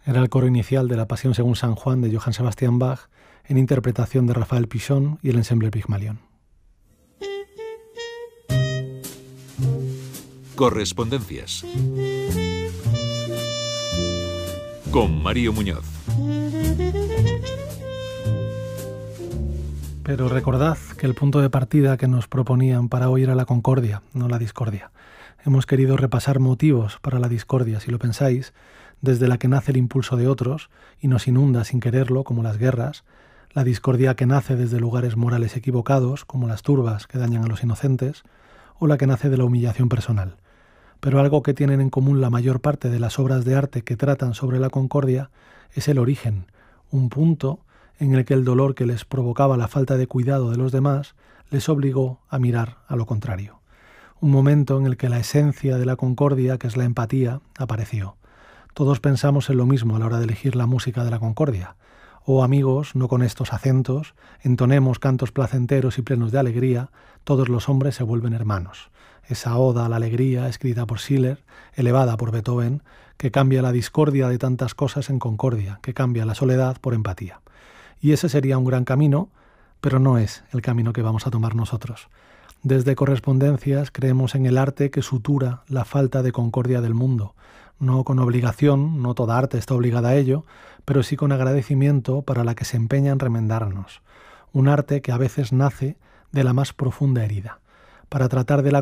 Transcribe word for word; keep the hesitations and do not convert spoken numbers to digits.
Era el coro inicial de la Pasión según San Juan de Johann Sebastian Bach, en interpretación de Rafael Pichón y el ensemble Pigmalión. Correspondencias. Con Mario Muñoz. Pero recordad que el punto de partida que nos proponían para hoy era la concordia, no la discordia. Hemos querido repasar motivos para la discordia, si lo pensáis, desde la que nace el impulso de otros y nos inunda sin quererlo, como las guerras, la discordia que nace desde lugares morales equivocados, como las turbas que dañan a los inocentes, o la que nace de la humillación personal. Pero algo que tienen en común la mayor parte de las obras de arte que tratan sobre la concordia es el origen, un punto en el que el dolor que les provocaba la falta de cuidado de los demás les obligó a mirar a lo contrario. Un momento en el que la esencia de la concordia, que es la empatía, apareció. Todos pensamos en lo mismo a la hora de elegir la música de la concordia. Oh amigos, no con estos acentos, entonemos cantos placenteros y plenos de alegría, todos los hombres se vuelven hermanos. Esa oda a la alegría, escrita por Schiller, elevada por Beethoven, que cambia la discordia de tantas cosas en concordia, que cambia la soledad por empatía. Y ese sería un gran camino, pero no es el camino que vamos a tomar nosotros. Desde Correspondencias creemos en el arte que sutura la falta de concordia del mundo, no con obligación, no toda arte está obligada a ello, pero sí con agradecimiento para la que se empeña en remendarnos. Un arte que a veces nace de la más profunda herida, para tratar de la